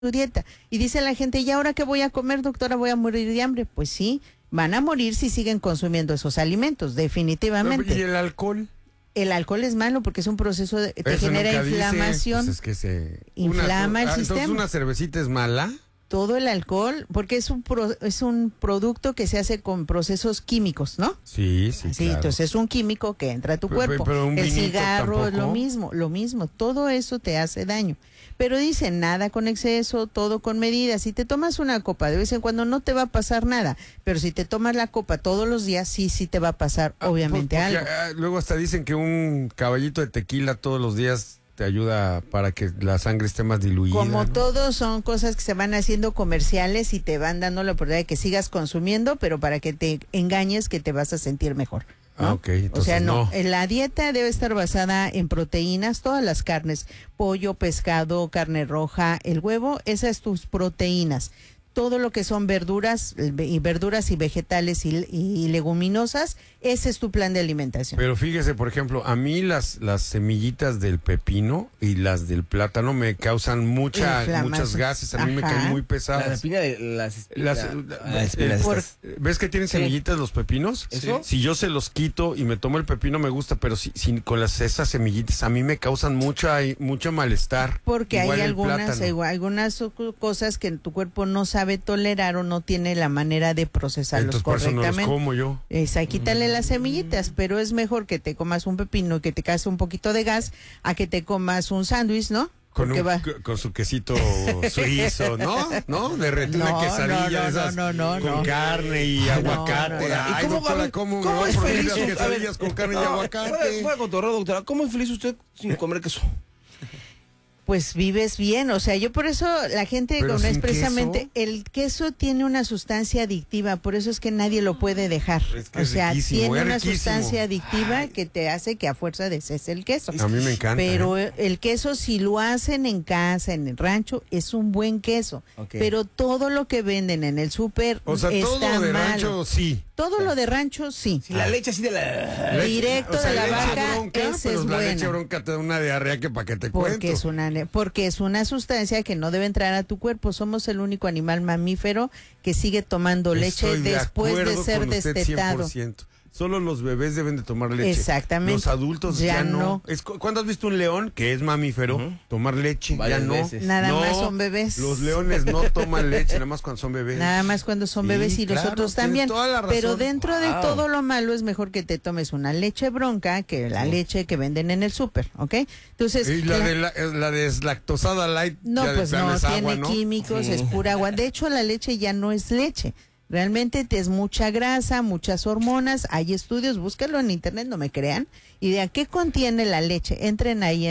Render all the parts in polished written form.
tu dieta. Y dice la gente, ¿y ahora qué voy a comer, doctora? ¿Voy a morir de hambre? Pues sí, van a morir si siguen consumiendo esos alimentos, definitivamente. ¿Y el alcohol? El alcohol es malo porque es un proceso, te genera inflamación. Pues es que inflama el sistema. Entonces, ¿una cervecita es mala? Todo el alcohol, porque es un producto que se hace con procesos químicos, ¿no? Sí, claro. Entonces es un químico que entra a tu cuerpo. Pero el cigarro es tampoco. lo mismo, todo eso te hace daño. Pero dicen, nada con exceso, todo con medidas. Si te tomas una copa de vez en cuando no te va a pasar nada, pero si te tomas la copa todos los días, sí te va a pasar obviamente algo. Luego hasta dicen que un caballito de tequila todos los días te ayuda para que la sangre esté más diluida. Como ¿no? todos son cosas que se van haciendo comerciales y te van dando la oportunidad de que sigas consumiendo, pero para que te engañes que te vas a sentir mejor, ¿no? Ok, entonces o sea, no. La dieta debe estar basada en proteínas, todas las carnes, pollo, pescado, carne roja, el huevo, esas tus proteínas. Todo lo que son verduras y vegetales y leguminosas, ese es tu plan de alimentación. Pero fíjese, por ejemplo, a mí las semillitas del pepino y las del plátano me causan muchas gases, a mí me caen muy pesadas. La espina de las espinas. ¿Ves que tienen semillitas los pepinos? ¿Eso? Si yo se los quito y me tomo el pepino me gusta, pero si con esas semillitas a mí me causan mucho malestar. Porque igual hay algunas cosas que tu cuerpo no sabe tolerar o no tiene la manera de procesarlos correctamente. Por eso no los como yo. Quítale las semillitas, pero es mejor que te comas un pepino y que te cause un poquito de gas a que te comas un sándwich, ¿no? Con su quesito suizo, ¿no? Derretí una quesadilla esas con carne y aguacate. Ay, doctora, ¿cómo es feliz las quesadillas con carne y aguacate? Voy a cotorrear, doctora. ¿Cómo es feliz usted sin comer queso? Pues vives bien, o sea, yo por eso la gente con precisamente el queso tiene una sustancia adictiva, por eso es que nadie lo puede dejar. O sea, tiene una sustancia adictiva que te hace que a fuerza desees el queso. A mí me encanta. Pero el queso, si lo hacen en casa, en el rancho, es un buen queso. Okay. Pero todo lo que venden en el súper está mal. Todo lo de rancho, sí. Todo lo de rancho, sí. Si la leche así de la... Directo de la vaca, esa es buena. La leche bronca te da una diarrea que para qué te cuento. Porque es una sustancia que no debe entrar a tu cuerpo. Somos el único animal mamífero que sigue tomando leche después de ser destetado. 100%. Solo los bebés deben de tomar leche. Exactamente. Los adultos ya no. ¿Cuándo has visto un león, que es mamífero, tomar leche? Varias ya no. veces. Nada más son bebés. Los leones no toman leche, nada más cuando son bebés. Nada más cuando son bebés y los otros también. Pero dentro de todo lo malo es mejor que te tomes una leche bronca que la leche que venden en el súper, ¿ok? Entonces. Y la deslactosada light. No, pues no, tiene agua, químicos, es pura agua. De hecho, la leche ya no es leche. Realmente es mucha grasa, muchas hormonas. Hay estudios, búscalo en internet, no me crean. ¿Y de a qué contiene la leche? Entren ahí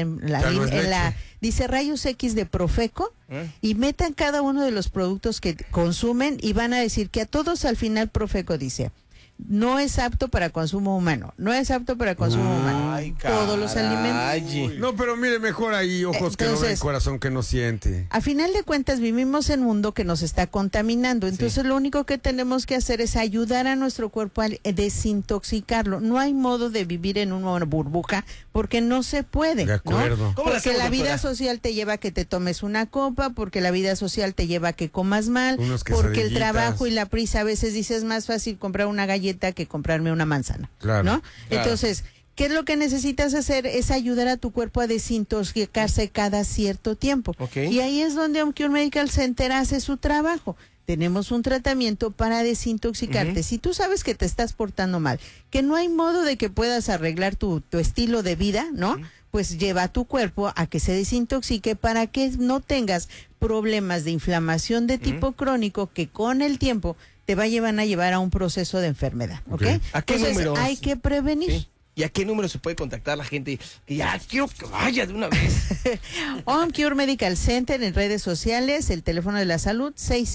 dice rayos X de Profeco y metan cada uno de los productos que consumen y van a decir que a todos al final Profeco dice: no es apto para consumo humano, no es apto para consumo humano. Todos los alimentos. No, pero mire, mejor ahí ojos que no ven, corazón que no siente. A final de cuentas vivimos en un mundo que nos está contaminando, entonces lo único que tenemos que hacer es ayudar a nuestro cuerpo a desintoxicarlo. No hay modo de vivir en una burbuja porque no se puede. De acuerdo. ¿No? Porque la vida social te lleva a que te tomes una copa, porque la vida social te lleva a que comas mal, porque el trabajo y la prisa a veces dices más fácil comprar una galleta que comprarme una manzana, claro, ¿no? Claro. Entonces, ¿qué es lo que necesitas hacer? Es ayudar a tu cuerpo a desintoxicarse cada cierto tiempo. Okay. Y ahí es donde Cure Medical Center hace su trabajo. Tenemos un tratamiento para desintoxicarte. Si tú sabes que te estás portando mal, que no hay modo de que puedas arreglar tu estilo de vida, ¿no? Pues lleva a tu cuerpo a que se desintoxique para que no tengas problemas de inflamación de tipo crónico que con el tiempo te van a llevar a un proceso de enfermedad, ¿ok? ¿A qué Entonces números? hay que prevenir. Sí. ¿Y a qué número se puede contactar la gente? Que ya quiero que vaya de una vez. Home Cure Medical Center en redes sociales, el teléfono de la salud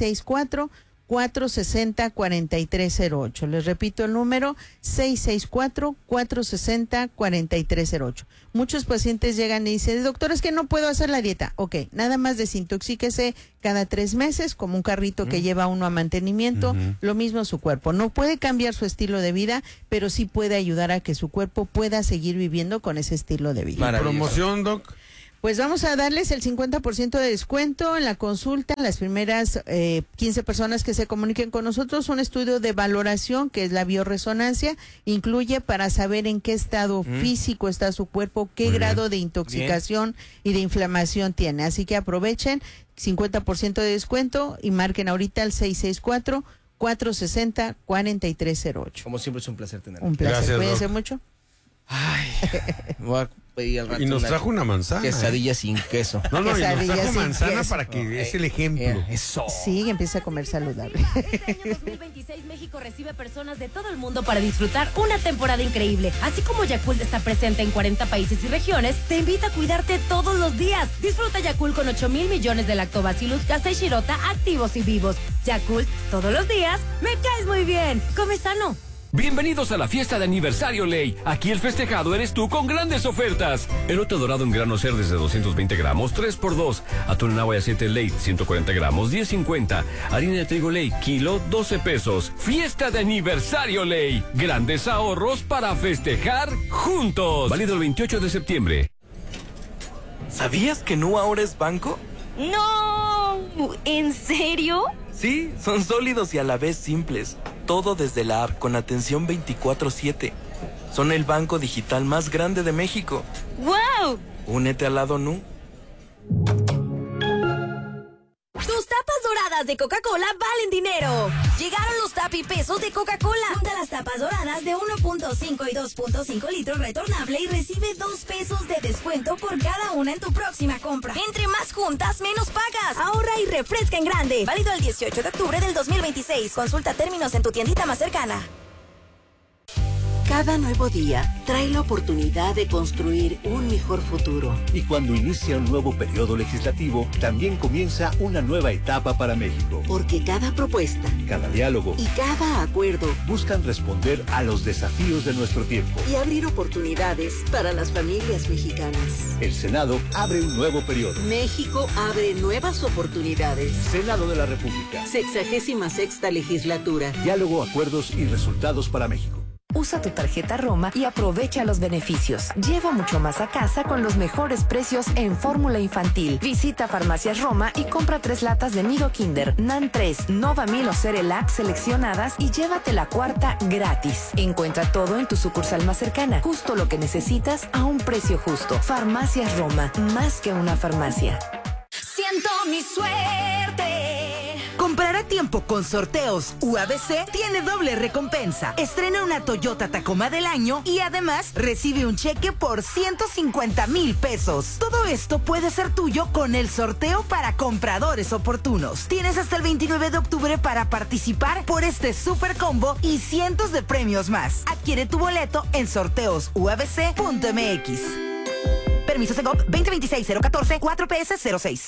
664-460-4308. Les repito el número 664-460-4308. Muchos pacientes llegan y dicen: doctor, es que no puedo hacer la dieta. Ok, nada más desintoxíquese cada 3 meses, como un carrito que lleva uno a mantenimiento. Lo mismo su cuerpo. No puede cambiar su estilo de vida, pero sí puede ayudar a que su cuerpo pueda seguir viviendo con ese estilo de vida. ¿Promoción, doc? Pues vamos a darles el 50% de descuento en la consulta. Las primeras 15 personas que se comuniquen con nosotros, un estudio de valoración que es la bioresonancia, incluye para saber en qué estado físico está su cuerpo, qué grado de intoxicación y de inflamación tiene. Así que aprovechen, 50% de descuento y marquen ahorita al 664-460-4308. Como siempre es un placer tenerlo. Un placer. Gracias, Cuídense Doc. mucho. Ay, me voy a pedir al rato Y nos trajo una manzana. quesadilla sin queso. No, y nos Quesadilla trajo sin manzana queso. para que es el ejemplo. Eso. Sí, empieza a comer saludable. Este año 2026 México recibe personas de todo el mundo para disfrutar una temporada increíble. Así como Yakult está presente en 40 países y regiones, te invita a cuidarte todos los días. Disfruta Yakult con 8,000 millones de lactobacillus casei shirota activos y vivos. Yakult, todos los días, me caes muy bien. Come sano. Bienvenidos a la fiesta de aniversario Ley. Aquí el festejado eres tú con grandes ofertas. Elote dorado en grano cerdes de 220 gramos, 3x2. Atún en agua y aceite Ley, 140 gramos, 10.50. Harina de trigo Ley, kilo, 12 pesos. Fiesta de aniversario Ley. Grandes ahorros para festejar juntos. Válido el 28 de septiembre. ¿Sabías que Nu ahora es banco? No, ¿en serio? Sí, son sólidos y a la vez simples. Todo desde la app con atención 24/7. Son el banco digital más grande de México. ¡Wow! Únete al lado Nu. Tus tapas doradas de Coca-Cola valen dinero. Llegaron los tapipesos de Coca-Cola. Junta las tapas doradas de 1.5 y 2.5 litros retornable y recibe 2 pesos de descuento por cada una en tu próxima compra. Entre más juntas, menos pagas. Ahorra y refresca en grande. Válido el 18 de octubre del 2026. Consulta términos en tu tiendita más cercana. Cada nuevo día trae la oportunidad de construir un mejor futuro. Y cuando inicia un nuevo periodo legislativo, también comienza una nueva etapa para México. Porque cada propuesta, cada diálogo y cada acuerdo buscan responder a los desafíos de nuestro tiempo y abrir oportunidades para las familias mexicanas. El Senado abre un nuevo periodo. México abre nuevas oportunidades. Senado de la República. 66ª legislatura. Diálogo, acuerdos y resultados para México. Usa tu tarjeta Roma y aprovecha los beneficios. Lleva mucho más a casa con los mejores precios en fórmula infantil. Visita Farmacias Roma y compra 3 latas de Nido Kinder, NAN 3, Nova Mil o Cerelac seleccionadas y llévate la 4ª gratis. Encuentra todo en tu sucursal más cercana. Justo lo que necesitas a un precio justo. Farmacias Roma, más que una farmacia. Siento mi suerte. Comprar a tiempo con Sorteos UABC tiene doble recompensa. Estrena una Toyota Tacoma del año y además recibe un cheque por 150,000 pesos. Todo esto puede ser tuyo con el sorteo para compradores oportunos. Tienes hasta el 29 de octubre para participar por este super combo y cientos de premios más. Adquiere tu boleto en sorteosuabc.mx. Permiso Segov 2026-014 4PS06.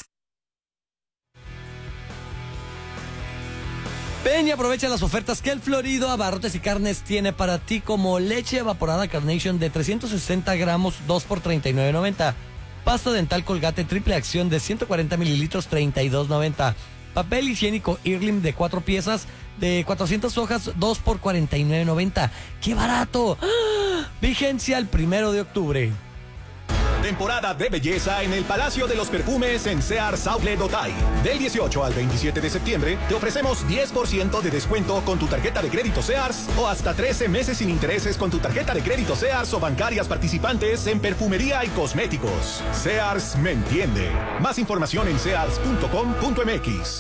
Ven y aprovecha las ofertas que el Florido Abarrotes y Carnes tiene para ti, como leche evaporada Carnation de 360 gramos, 2 por $39.90. Pasta dental Colgate triple acción de 140 mililitros, $32.90. Papel higiénico Irlim de 4 piezas de 400 hojas, 2 por $49.90. ¡Qué barato! ¡Ah! Vigencia el 1 de octubre. Temporada de belleza en el Palacio de los Perfumes en Sears Outlet Otay. Del 18 al 27 de septiembre te ofrecemos 10% de descuento con tu tarjeta de crédito Sears o hasta 13 meses sin intereses con tu tarjeta de crédito Sears o bancarias participantes en perfumería y cosméticos. Sears me entiende. Más información en sears.com.mx.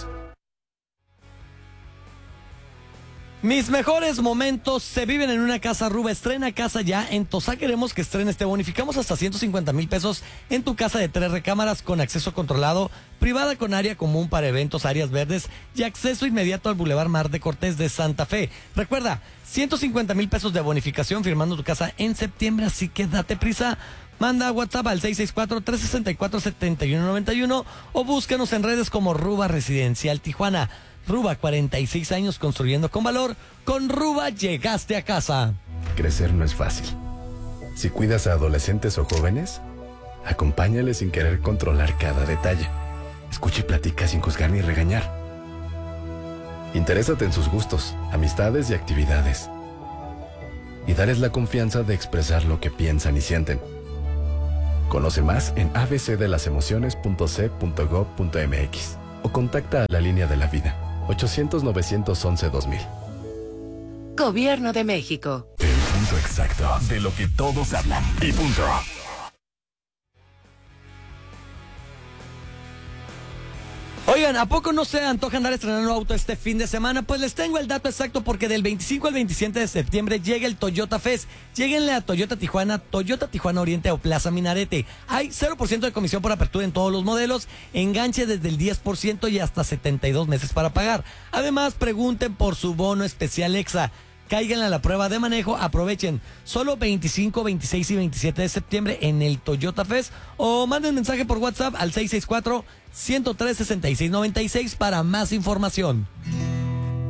Mis mejores momentos se viven en una casa Ruba. Estrena casa ya. En Tosá queremos que estrenes. Te bonificamos hasta 150,000 pesos en tu casa de 3 recámaras con acceso controlado, privada con área común para eventos, áreas verdes y acceso inmediato al Boulevard Mar de Cortés de Santa Fe. Recuerda, 150,000 pesos de bonificación firmando tu casa en septiembre, así que date prisa. Manda WhatsApp al 664-364-7191 o búscanos en redes como Ruba Residencial Tijuana. Ruba, 46 años construyendo con valor. Con Ruba llegaste a casa. Crecer no es fácil. Si cuidas a adolescentes o jóvenes, acompáñales sin querer controlar cada detalle. Escucha y platica sin juzgar ni regañar. Interésate en sus gustos, amistades y actividades. Y darles la confianza de expresar lo que piensan y sienten. Conoce más en abcdelasemociones.c.gov.mx o contacta a la línea de la vida 800-911-2000. Gobierno de México. El punto exacto de lo que todos hablan. Y punto. Oigan, ¿a poco no se antoja andar estrenando auto este fin de semana? Pues les tengo el dato exacto porque del 25 al 27 de septiembre llega el Toyota Fest. Lléguenle a Toyota Tijuana Oriente o Plaza Minarete. Hay 0% de comisión por apertura en todos los modelos, enganche desde el 10% y hasta 72 meses para pagar. Además, pregunten por su bono especial Exa. Cáiganle a la prueba de manejo, aprovechen solo 25, 26 y 27 de septiembre en el Toyota Fest o manden mensaje por WhatsApp al 664-103-6696 para más información.